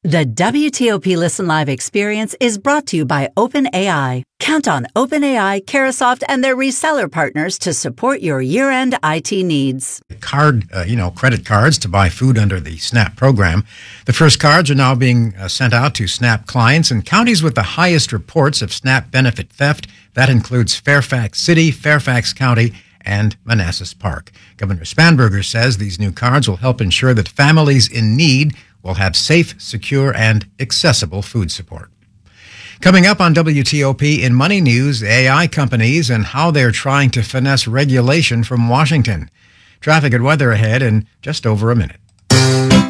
The WTOP Listen Live experience is brought to you by OpenAI. Count on OpenAI, Carahsoft, and their reseller partners to support your year-end IT needs. Credit cards to buy food under the SNAP program. The first cards are now being sent out to SNAP clients in counties with the highest reports of SNAP benefit theft. That includes Fairfax City, Fairfax County, and Manassas Park. Governor Spanberger says these new cards will help ensure that families in need will have safe, secure, and accessible food support. Coming up on WTOP in Money News, AI companies and how they're trying to finesse regulation from Washington. Traffic and weather ahead in just over a minute.